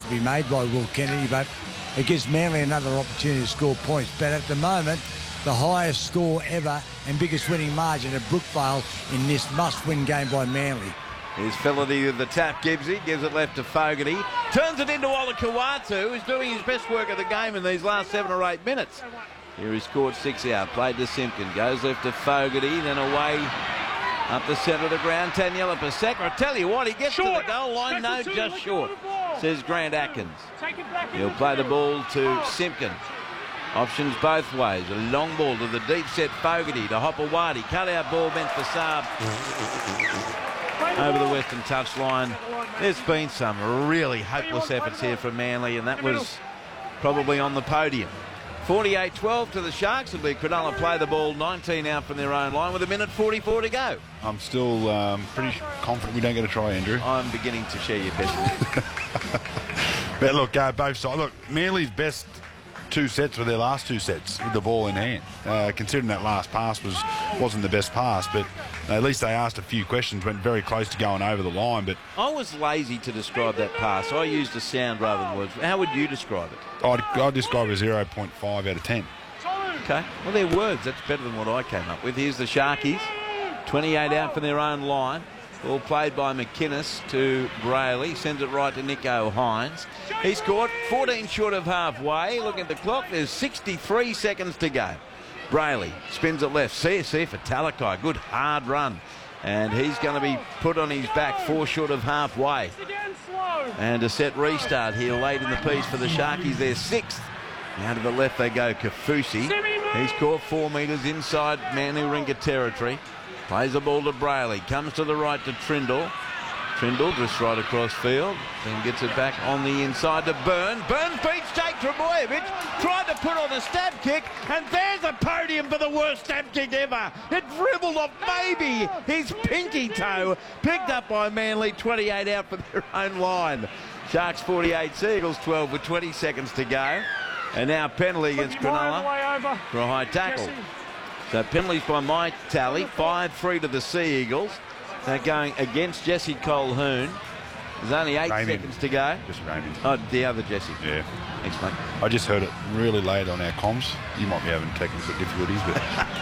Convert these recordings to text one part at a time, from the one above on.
to be made by Will Kennedy, but it gives Manly another opportunity to score points. But at the moment, the highest score ever and biggest winning margin at Brookvale in this must-win game by Manly. Here's Felity with the tap. Gibbsy gives it left to Fogarty. Turns it into Olakau'atu, who's doing his best work of the game in these last 7 or 8 minutes. Here he's scored 6 out. Played to Simpkin. Goes left to Fogarty. Then away up the centre of the ground. Taniela Paseka. I tell you what, he gets short to the goal line. No, just short, says Grant Atkins. He'll play the ball to Simpkin. Options both ways. A long ball to the deep set Fogarty to Hopewadi. Cut out ball meant for Saab. Over the western touchline. There's been some really hopeless efforts here from Manly, and that was probably on the podium. 48-12 to the Sharks. It'll be Cronulla play the ball 19 out from their own line with 1:44 to go. I'm still pretty confident we don't get a try, Andrew. I'm beginning to share your pessimism. But look, both sides. Look, Manly's best 2 sets were their last 2 sets with the ball in hand. Considering that last pass wasn't the best pass, but at least they asked a few questions, went very close to going over the line. But I was lazy to describe that pass. I used a sound rather than words. How would you describe it? I'd describe it as 0.5 out of 10. Okay, well, they're words. That's better than what I came up with. Here's the Sharkies. 28 out from their own line. Ball played by McInnes to Brayley. Sends it right to Nicho Hynes. He scored 14 short of halfway. Looking at the clock, there's 63 seconds to go. Brayley spins it left. CSC for Talakai. Good hard run. And he's going to be put on his back 4 short of halfway. And a set restart here late in the piece for the Sharkies. They're 6th. Now to the left they go. Kafusi. He's caught 4 metres inside Manu-Ringa territory. Plays the ball to Brayley. Comes to the right to Trindle. Trindle just right across field. Then gets it back on the inside to Byrne. Byrne beats Jake Trebojevic. Tried to put on a stab kick. And there's a podium for the worst stab kick ever. It dribbled off maybe his pinky toe. Picked up by Manly. 28 out for their own line. Sharks 48, Seagulls 12 with 20 seconds to go. And now penalty against Cronulla for a high tackle. So penalties by my tally, 5-3 to the Sea Eagles. They're going against Jesse Colquhoun. There's only 8 seconds to go. Just Raymond. Oh, the other Jesse. Yeah. Thanks, mate. I just heard it really late on our comms. You might be having technical difficulties, but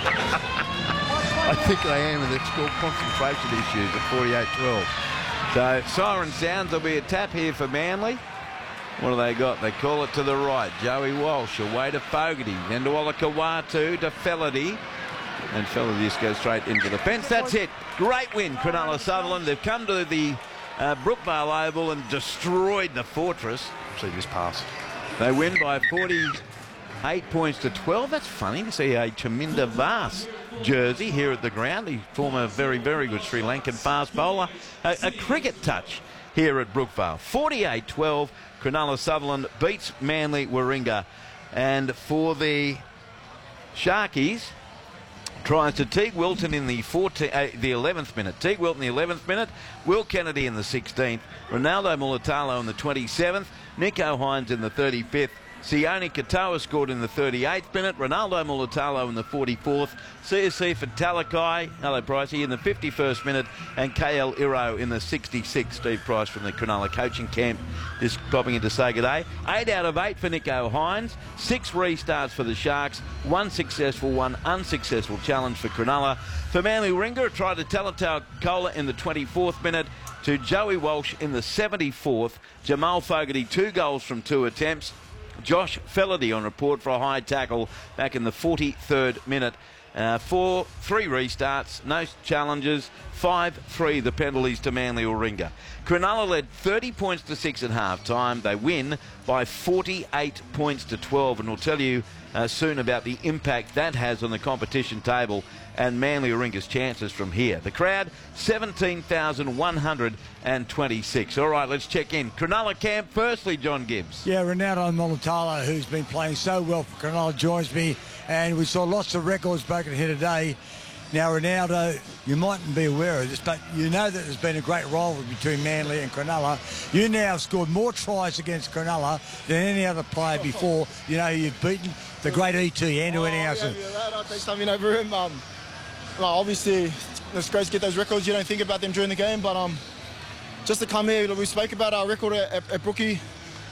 I think I am, and it's called concentration issues at 48-12. So siren sounds. There'll be a tap here for Manly. What do they got? They call it to the right. Joey Walsh away to Fogarty. Then to Olakau'atu to Felity. And Felity just goes straight into the fence. That's it. Great win, Cronulla Sutherland. They've come to the Brookvale Oval and destroyed the Fortress. see this pass. They win by 48 points to 12. That's funny to see a Chaminda Vas jersey here at the ground. The former very, very good Sri Lankan fast bowler. A cricket touch here at Brookvale. 48-12. Cronulla Sutherland beats Manly Warringah. And for the Sharkies, tries to Teague Wilton in the 11th minute. Teague Wilton in the 11th minute. Will Kennedy in the 16th. Ronaldo Mulatalo in the 27th. Nicho Hynes in the 35th. Sione Katoa scored in the 38th minute. Ronaldo Mulatalo in the 44th. CSC for Talakai, hello Pricey, in the 51st minute. And KL Iro in the 66th. Steve Price from the Cronulla coaching camp just popping in to say good day. 8 out of 8 for Nicho Hynes. 6 restarts for the Sharks. 1 successful, 1 unsuccessful challenge for Cronulla. For Manly Warringah, tried to Talatau Kola in the 24th minute. To Joey Walsh in the 74th. Jamal Fogarty 2 goals from 2 attempts. Josh Felity on report for a high tackle back in the 43rd minute. 3 restarts, no challenges, 5-3 the penalties to Manly Warringah. Cronulla led 30 points to 6 at half time. They win by 48 points to 12, and we'll tell you soon about the impact that has on the competition table and Manly Warringah's chances from here. The crowd, 17,126. All right, let's check in. Cronulla camp, firstly, John Gibbs. Yeah, Ronaldo Mulatalo, who's been playing so well for Cronulla, joins me, and we saw lots of records broken here today. Now, Ronaldo, you mightn't be aware of this, but you know that there's been a great rivalry between Manly and Cronulla. You now have scored more tries against Cronulla than any other player before. You know, you've beaten the great E.T., Andrew Enninghausen. I'll take something over him. Obviously, it's great to get those records. You don't think about them during the game, but just to come here, we spoke about our record at Brookie.